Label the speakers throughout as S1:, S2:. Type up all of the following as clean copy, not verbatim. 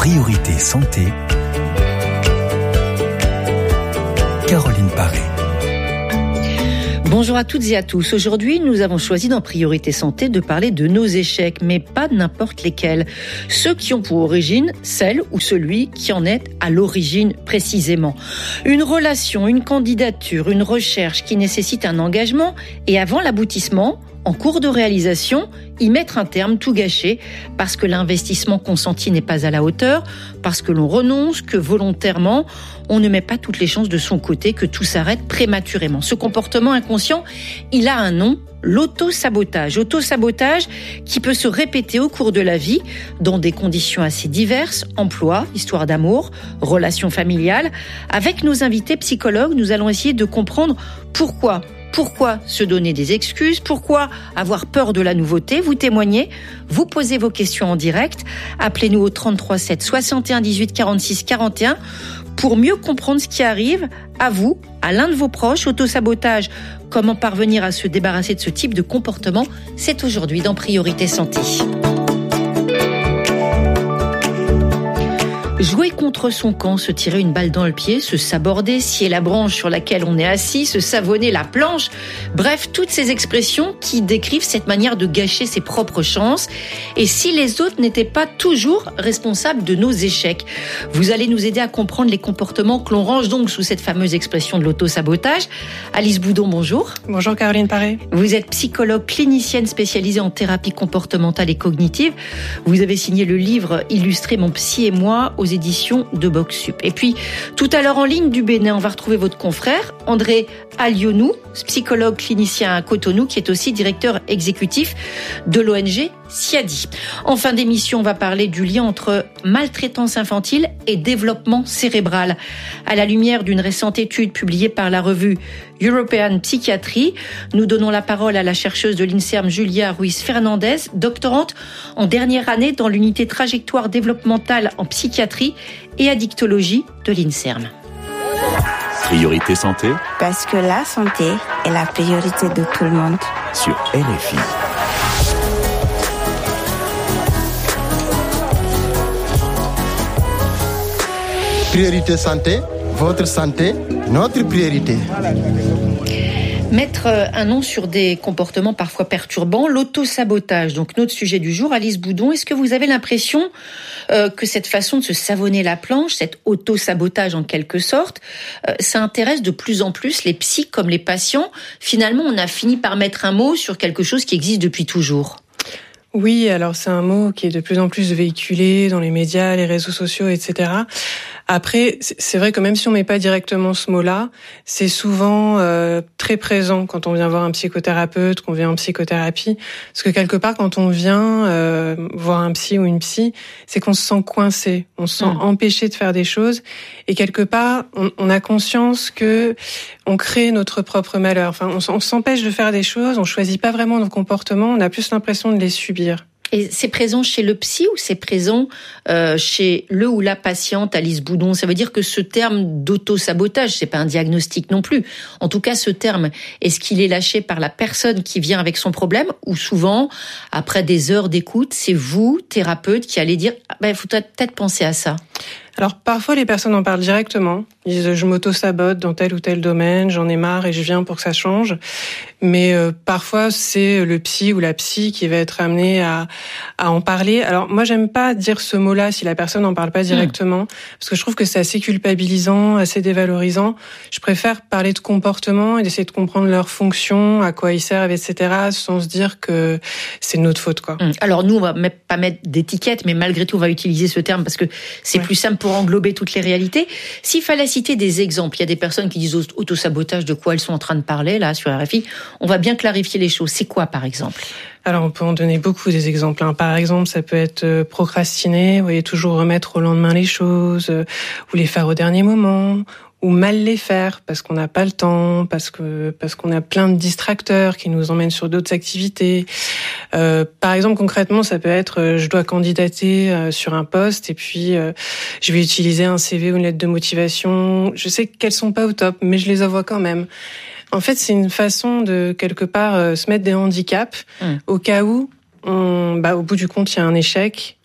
S1: Priorité Santé, Caroline Paré.
S2: Bonjour à toutes et à tous. Aujourd'hui, nous avons choisi dans Priorité Santé de parler de nos échecs, mais pas n'importe lesquels. Ceux qui ont pour origine celle ou celui qui en est à l'origine précisément. Une relation, une candidature, une recherche qui nécessite un engagement et avant l'aboutissement, en cours de réalisation, y mettre un terme, tout gâcher, parce que l'investissement consenti n'est pas à la hauteur, parce que l'on renonce, que volontairement, on ne met pas toutes les chances de son côté, que tout s'arrête prématurément. Ce comportement inconscient, il a un nom, l'auto-sabotage. Auto-sabotage qui peut se répéter au cours de la vie, dans des conditions assez diverses, emploi, histoire d'amour, relations familiales. Avec nos invités psychologues, nous allons essayer de comprendre pourquoi se donner des excuses? Pourquoi avoir peur de la nouveauté? Vous témoignez, vous posez vos questions en direct. Appelez-nous au 33 7 61 18 46 41 pour mieux comprendre ce qui arrive à vous, à l'un de vos proches. Autosabotage, comment parvenir à se débarrasser de ce type de comportement? C'est aujourd'hui dans Priorité Santé. Jouer contre son camp, se tirer une balle dans le pied, se saborder, scier la branche sur laquelle on est assis, se savonner la planche. Bref, toutes ces expressions qui décrivent cette manière de gâcher ses propres chances. Et si les autres n'étaient pas toujours responsables de nos échecs? Vous allez nous aider à comprendre les comportements que l'on range donc sous cette fameuse expression de l'auto-sabotage. Alice Boudon, bonjour.
S3: Bonjour Caroline Paré.
S2: Vous êtes psychologue clinicienne spécialisée en thérapie comportementale et cognitive. Vous avez signé le livre illustré Mon psy et moi aux éditions de Boxsup. Et puis, tout à l'heure en ligne du Bénin, on va retrouver votre confrère, André Alionou, psychologue clinicien à Cotonou, qui est aussi directeur exécutif de l'ONG Siadi. En fin d'émission, on va parler du lien entre maltraitance infantile et développement cérébral. À la lumière d'une récente étude publiée par la revue European Psychiatry, nous donnons la parole à la chercheuse de l'INSERM Julia Ruiz Fernandez, doctorante en dernière année dans l'unité trajectoire développementale en psychiatrie et addictologie de l'INSERM.
S4: Priorité Santé,
S5: parce que la santé est la priorité de tout le monde.
S4: Sur RFI.
S6: Priorité santé, votre santé, notre priorité.
S2: Mettre un nom sur des comportements parfois perturbants, l'auto-sabotage. Donc notre sujet du jour, Alice Boudon, est-ce que vous avez l'impression que cette façon de se savonner la planche, cet auto-sabotage en quelque sorte, ça intéresse de plus en plus les psys comme les patients? Finalement, on a fini par mettre un mot sur quelque chose qui existe depuis toujours.
S3: Oui, alors c'est un mot qui est de plus en plus véhiculé dans les médias, les réseaux sociaux, etc. Après, c'est vrai que même si on met pas directement ce mot-là, c'est souvent très présent quand on vient voir un psychothérapeute, qu'on vient en psychothérapie. Parce que quelque part, quand on vient voir un psy ou une psy, c'est qu'on se sent coincé, on se sent empêché de faire des choses. Et quelque part, on a conscience que on crée notre propre malheur. Enfin, on s'empêche de faire des choses, on choisit pas vraiment nos comportements, on a plus l'impression de les subir.
S2: Et c'est présent chez le psy ou c'est présent chez le ou la patiente, Alice Boudon? Ça veut dire que ce terme d'auto-sabotage, c'est pas un diagnostic non plus. En tout cas, ce terme, est-ce qu'il est lâché par la personne qui vient avec son problème ou souvent, après des heures d'écoute, c'est vous, thérapeute, qui allez dire il faut peut-être penser à ça?
S3: Alors parfois les personnes en parlent directement, ils disent je m'auto-sabote dans tel ou tel domaine, j'en ai marre et je viens pour que ça change. Mais parfois c'est le psy ou la psy qui va être amené à en parler. Alors moi j'aime pas dire ce mot-là si la personne n'en parle pas directement, parce que je trouve que c'est assez culpabilisant, assez dévalorisant. Je préfère parler de comportement et d'essayer de comprendre leur fonction, à quoi ils servent, etc., sans se dire que c'est de notre faute, quoi.
S2: Alors nous on va pas mettre d'étiquette, mais malgré tout on va utiliser ce terme parce que c'est plus simple pour englober toutes les réalités. S'il fallait citer des exemples, il y a des personnes qui disent auto-sabotage, de quoi elles sont en train de parler là sur RFI. On va bien clarifier les choses. C'est quoi par exemple?
S3: Alors on peut en donner beaucoup des exemples. Par exemple, ça peut être procrastiner, vous voyez, toujours remettre au lendemain les choses, ou les faire au dernier moment, ou mal les faire parce qu'on n'a pas le temps, parce qu'on a plein de distracteurs qui nous emmènent sur d'autres activités. Par exemple, concrètement, ça peut être je dois candidater sur un poste et puis je vais utiliser un CV ou une lettre de motivation. Je sais qu'elles sont pas au top, mais je les envoie quand même. En fait, c'est une façon de quelque part se mettre des handicaps au cas où au bout du compte, il y a un échec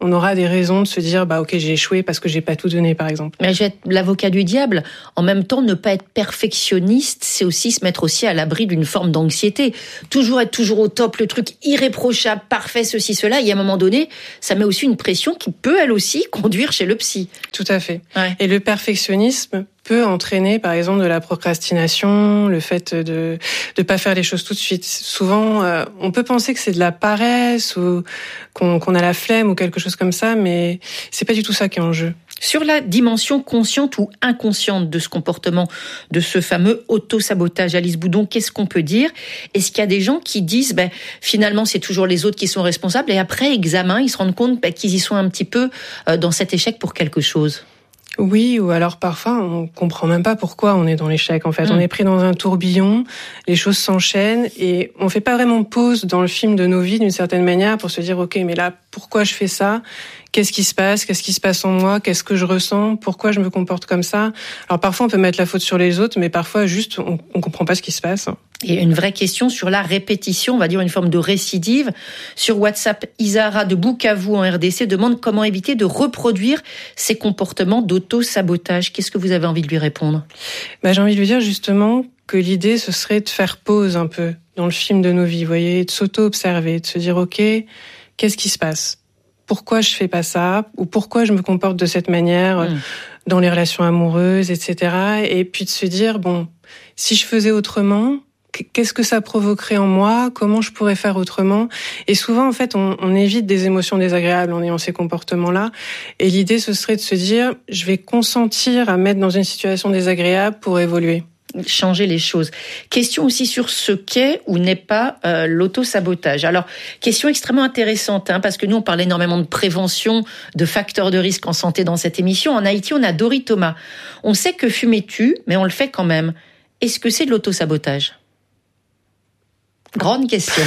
S3: on aura des raisons de se dire ok, j'ai échoué parce que j'ai pas tout donné, par exemple.
S2: Mais je vais être l'avocat du diable. En même temps, ne pas être perfectionniste, c'est aussi se mettre aussi à l'abri d'une forme d'anxiété. Toujours être toujours au top, le truc irréprochable, parfait, ceci, cela. Et à un moment donné, ça met aussi une pression qui peut, elle aussi, conduire chez le psy.
S3: Tout à fait.
S2: Ouais.
S3: Et le perfectionnisme peut entraîner, par exemple, de la procrastination, le fait de pas faire les choses tout de suite. Souvent, on peut penser que c'est de la paresse ou qu'on a la flemme ou quelque chose comme ça, mais c'est pas du tout ça qui est en jeu.
S2: Sur la dimension consciente ou inconsciente de ce comportement, de ce fameux auto-sabotage, Alice Boudon, qu'est-ce qu'on peut dire ? Est-ce qu'il y a des gens qui disent, finalement, c'est toujours les autres qui sont responsables, et après examen, ils se rendent compte qu'ils y sont un petit peu dans cet échec pour quelque chose ?
S3: Oui, ou alors parfois on comprend même pas pourquoi on est dans l'échec. En fait, on est pris dans un tourbillon, les choses s'enchaînent et on fait pas vraiment pause dans le film de nos vies d'une certaine manière pour se dire ok, mais là pourquoi je fais ça ? Qu'est-ce qui se passe en moi ? Qu'est-ce que je ressens ? Pourquoi je me comporte comme ça ? Alors parfois on peut mettre la faute sur les autres, mais parfois juste on comprend pas ce qui se passe.
S2: Il y a une vraie question sur la répétition, on va dire une forme de récidive. Sur WhatsApp, Isara de Bukavu en RDC demande comment éviter de reproduire ces comportements d'auto-sabotage. Qu'est-ce que vous avez envie de lui répondre ?
S3: J'ai envie de lui dire justement que l'idée ce serait de faire pause un peu dans le film de nos vies, vous voyez, de s'auto-observer, de se dire ok, qu'est-ce qui se passe ? Pourquoi je fais pas ça ? Ou pourquoi je me comporte de cette manière dans les relations amoureuses, etc. Et puis de se dire, si je faisais autrement, qu'est-ce que ça provoquerait en moi ? Comment je pourrais faire autrement ? Et souvent, en fait, on évite des émotions désagréables en ayant ces comportements-là. Et l'idée, ce serait de se dire, je vais consentir à mettre dans une situation désagréable pour évoluer.
S2: Changer les choses. Question aussi sur ce qu'est ou n'est pas l'auto-sabotage. Alors, question extrêmement intéressante, parce que nous, on parle énormément de prévention, de facteurs de risque en santé dans cette émission. En Haïti, on a Dory Thomas. On sait que fumer tue, mais on le fait quand même. Est-ce que c'est de l'auto-sabotage ? Grande question.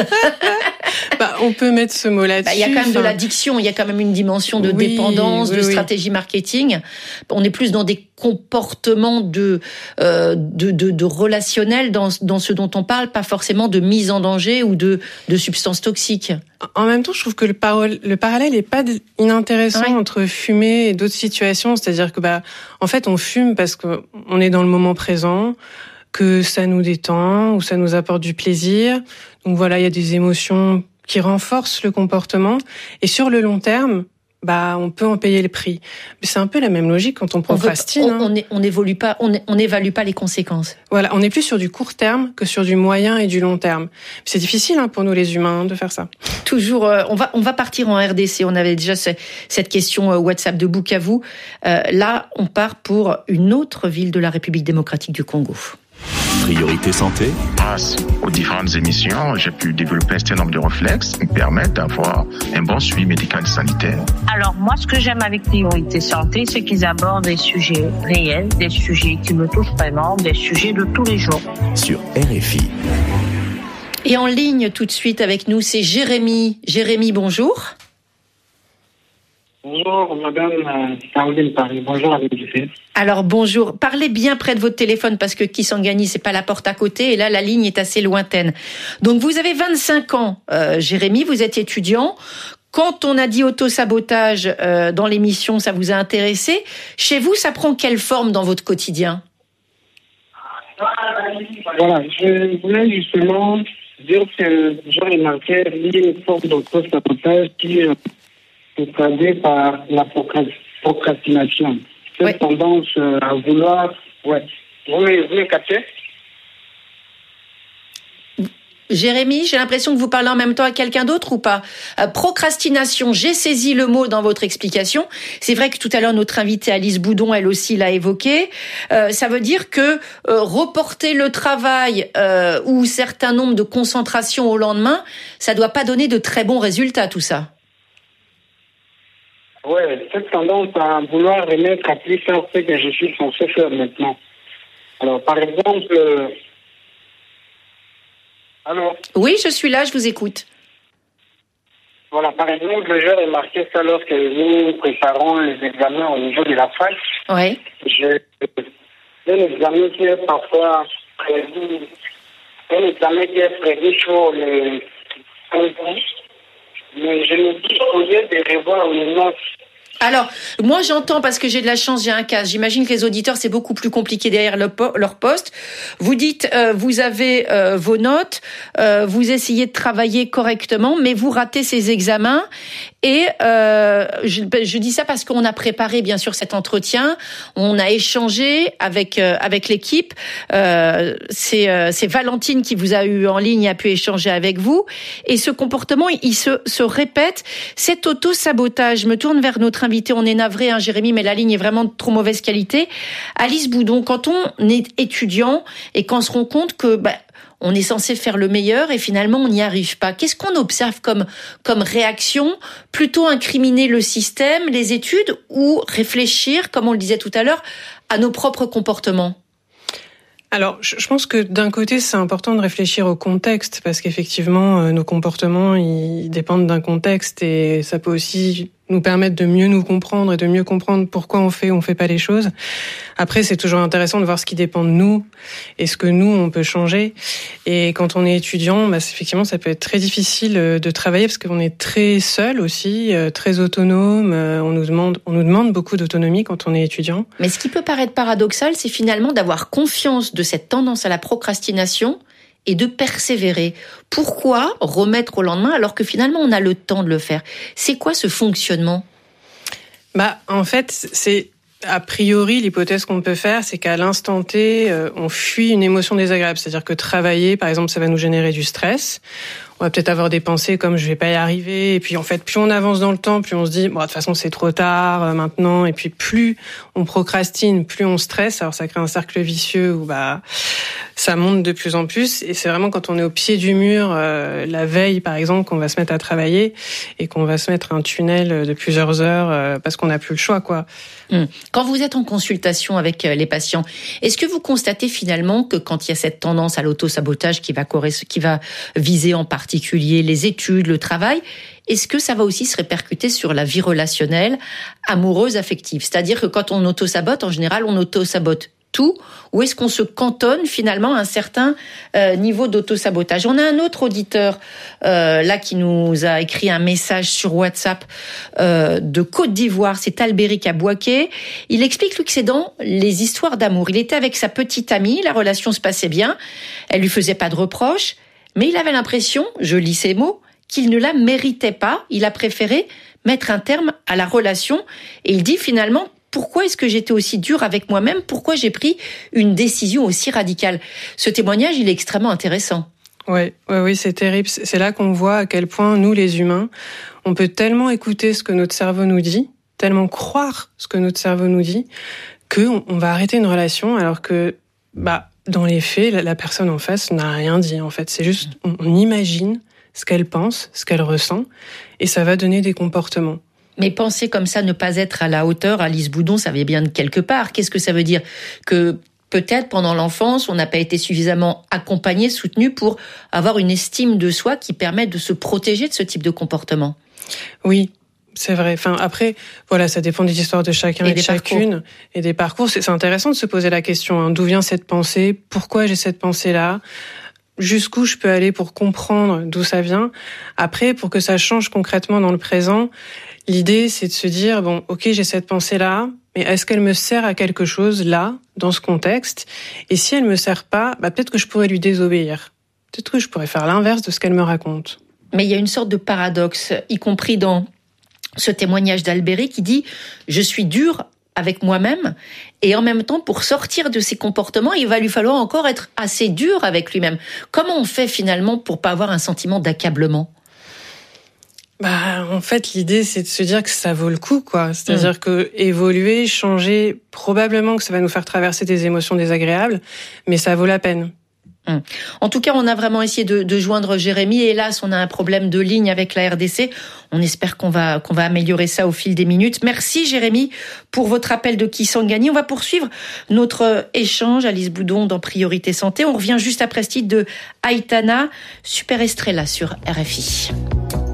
S3: On peut mettre ce mot là-dessus.
S2: Il y a quand même de l'addiction, il y a quand même une dimension de dépendance, de stratégie marketing. On est plus dans des comportements de relationnel dans ce dont on parle, pas forcément de mise en danger ou de substances toxiques.
S3: En même temps, je trouve que le parallèle est pas inintéressant entre fumer et d'autres situations. C'est-à-dire que, en fait, on fume parce qu'on est dans le moment présent, que ça nous détend ou ça nous apporte du plaisir. Donc voilà, il y a des émotions qui renforcent le comportement. Et sur le long terme, on peut en payer le prix. Mais c'est un peu la même logique quand on procrastine.
S2: On n'évalue pas les conséquences.
S3: Voilà, on est plus sur du court terme que sur du moyen et du long terme. C'est difficile pour nous les humains de faire ça.
S2: Toujours, on va partir en RDC. On avait déjà cette question WhatsApp de Bukavu. Là, on part pour une autre ville de la République démocratique du Congo.
S4: Priorité santé.
S7: Grâce aux différentes émissions, j'ai pu développer un certain nombre de réflexes qui me permettent d'avoir un bon suivi médical et sanitaire.
S8: Alors moi, ce que j'aime avec Priorité Santé, c'est qu'ils abordent des sujets réels, des sujets qui me touchent vraiment, des sujets de tous les jours.
S4: Sur RFI.
S2: Et en ligne tout de suite avec nous, c'est Jérémy. Jérémy, bonjour.
S9: Bonjour, madame Caroline Paris. Bonjour, avec Dufay.
S2: Alors, bonjour. Parlez bien près de votre téléphone parce que Kisangani, c'est pas la porte à côté et là, la ligne est assez lointaine. Donc, vous avez 25 ans, Jérémy, vous êtes étudiant. Quand on a dit auto-sabotage dans l'émission, ça vous a intéressé. Chez vous, ça prend quelle forme dans votre quotidien ?
S9: Voilà, je voulais justement dire que j'ai remarqué une forme d'auto-sabotage qui est traduite par la procrastination. Cette tendance à vouloir... Ouais. Vous me captez ?
S2: Jérémy, j'ai l'impression que vous parlez en même temps à quelqu'un d'autre ou pas ? Procrastination, j'ai saisi le mot dans votre explication. C'est vrai que tout à l'heure, notre invitée Alice Boudon, elle aussi l'a évoqué. Ça veut dire que reporter le travail ou certain nombre de concentrations au lendemain, ça doit pas donner de très bons résultats, tout ça.
S9: Oui, cette tendance à vouloir remettre à plus tard ce que je suis censé faire maintenant. Alors, par exemple... Allô ?
S2: Oui, je suis là, je vous écoute.
S9: Voilà, par exemple, j'ai remarqué ça lorsque nous préparons les examens au niveau de la fac.
S2: Oui.
S9: J'ai un examen qui est parfois prévu, sur les 5 ans. Mais je me dis, au lieu de revoir les notes.
S2: Alors, moi j'entends parce que j'ai de la chance, j'ai un casque. J'imagine que les auditeurs, c'est beaucoup plus compliqué derrière leur poste. Vous dites, vous avez vos notes, vous essayez de travailler correctement, mais vous ratez ces examens. Et je dis ça parce qu'on a préparé bien sûr cet entretien, on a échangé avec l'équipe. C'est Valentine qui vous a eu en ligne, a pu échanger avec vous. Et ce comportement, il se répète. Cet auto-sabotage. Je me tourne vers notre invité. On est navré, hein, Jérémy, mais la ligne est vraiment de trop mauvaise qualité. Alice Boudon, quand on est étudiant et qu'on se rend compte que on est censé faire le meilleur et finalement on n'y arrive pas. Qu'est-ce qu'on observe comme réaction? Plutôt incriminer le système, les études, ou réfléchir, comme on le disait tout à l'heure, à nos propres comportements?
S3: Alors, je pense que d'un côté, c'est important de réfléchir au contexte, parce qu'effectivement, nos comportements, ils dépendent d'un contexte, et ça peut aussi nous permettre de mieux nous comprendre et de mieux comprendre pourquoi on fait pas les choses. Après, c'est toujours intéressant de voir ce qui dépend de nous et ce que nous, on peut changer. Et quand on est étudiant, effectivement, ça peut être très difficile de travailler parce qu'on est très seul aussi, très autonome. On nous demande beaucoup d'autonomie quand on est étudiant.
S2: Mais ce qui peut paraître paradoxal, c'est finalement d'avoir confiance de cette tendance à la procrastination et de persévérer. Pourquoi remettre au lendemain alors que finalement on a le temps de le faire? C'est quoi ce fonctionnement?
S3: En fait, c'est a priori l'hypothèse qu'on peut faire, c'est qu'à l'instant T, on fuit une émotion désagréable. C'est-à-dire que travailler, par exemple, ça va nous générer du stress. On va peut-être avoir des pensées comme je vais pas y arriver. Et puis en fait, plus on avance dans le temps, plus on se dit de toute façon c'est trop tard maintenant. Et puis plus on procrastine, plus on stresse. Alors ça crée un cercle vicieux où ça monte de plus en plus. Et c'est vraiment quand on est au pied du mur la veille par exemple qu'on va se mettre à travailler et qu'on va se mettre un tunnel de plusieurs heures parce qu'on n'a plus le choix quoi.
S2: Quand vous êtes en consultation avec les patients, est-ce que vous constatez finalement que quand il y a cette tendance à l'auto-sabotage qui va viser en particulier les études, le travail, est-ce que ça va aussi se répercuter sur la vie relationnelle, amoureuse, affective? C'est-à-dire que quand on auto-sabote, en général, on auto-sabote tout, ou est-ce qu'on se cantonne finalement à un certain niveau d'auto-sabotage? On a un autre auditeur là qui nous a écrit un message sur WhatsApp de Côte d'Ivoire, c'est Albéric Abouaké. Il explique lui que c'est dans les histoires d'amour. Il était avec sa petite amie, la relation se passait bien, elle lui faisait pas de reproches, mais il avait l'impression, je lis ces mots, qu'il ne la méritait pas. Il a préféré mettre un terme à la relation et il dit finalement, pourquoi est-ce que j'étais aussi dur avec moi-même? Pourquoi j'ai pris une décision aussi radicale? Ce témoignage, il est extrêmement intéressant.
S3: Oui, c'est terrible. C'est là qu'on voit à quel point, nous, les humains, on peut tellement écouter ce que notre cerveau nous dit, tellement croire ce que notre cerveau nous dit, qu'on va arrêter une relation alors que, dans les faits, la personne en face n'a rien dit, en fait. C'est juste, on imagine ce qu'elle pense, ce qu'elle ressent, et ça va donner des comportements.
S2: Mais penser comme ça, ne pas être à la hauteur, Alice Boudon, ça vient bien de quelque part. Qu'est-ce que ça veut dire? Que peut-être pendant l'enfance, on n'a pas été suffisamment accompagné, soutenu pour avoir une estime de soi qui permet de se protéger de ce type de comportement.
S3: Oui, c'est vrai. Après, ça dépend des histoires de chacun et de chacune et des parcours. C'est intéressant de se poser la question, d'où vient cette pensée? Pourquoi j'ai cette pensée-là? Jusqu'où je peux aller pour comprendre d'où ça vient? Après, pour que ça change concrètement dans le présent, l'idée, c'est de se dire, ok, j'ai cette pensée-là, mais est-ce qu'elle me sert à quelque chose, là, dans ce contexte? Et si elle me sert pas, peut-être que je pourrais lui désobéir. Peut-être que je pourrais faire l'inverse de ce qu'elle me raconte.
S2: Mais il y a une sorte de paradoxe, y compris dans ce témoignage d'Albéric qui dit « Je suis dur avec moi-même » et en même temps, pour sortir de ces comportements, il va lui falloir encore être assez dur avec lui-même. Comment on fait finalement pour pas avoir un sentiment d'accablement ?
S3: En fait, l'idée, c'est de se dire que ça vaut le coup, quoi. C'est-à-dire que évoluer, changer, probablement que ça va nous faire traverser des émotions désagréables, mais ça vaut la peine.
S2: En tout cas, on a vraiment essayé de joindre Jérémy. Hélas, on a un problème de ligne avec la RDC. On espère qu'on va améliorer ça au fil des minutes. Merci Jérémy pour votre appel de Kisangani. On va poursuivre notre échange, Alice Boudon, dans Priorité Santé. On revient juste après ce titre de Aitana, Super Estrella sur RFI.